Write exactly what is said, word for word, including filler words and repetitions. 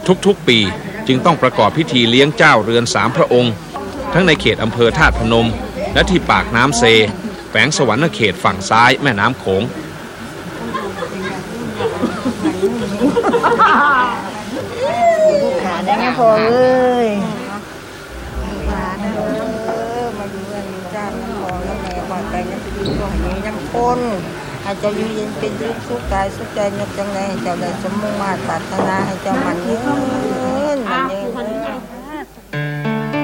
ทุกๆปีจึงต้องประกอบพิธีเลี้ยงเจ้าเรือนสามพระองค์ทั้งในเขตอำเภอธาตุพนมและที่ปากน้ำเซแฝงสวรรณเขตฝั่งซ้ายแม่น้ำโขงขาได้ไงพอเลยขาเด้อมาอยู่กันจ้าน้ำพอน้ำแม่ก่อนไปน้ำดีก็ให้น้ำคนให้เจ้าอยู่เย็นเป็นสุขสุขกายสุขใจนึกจังไรให้เจ้าได้สมมุ่งมาตรปรารถนาให้เจ้ามันยืนมันยืน